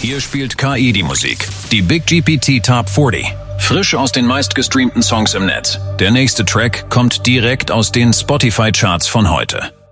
Hier spielt KI die Musik. Die Big GPT Top 40. Frisch aus den meistgestreamten Songs im Netz. Der nächste Track kommt direkt aus den Spotify-Charts von heute.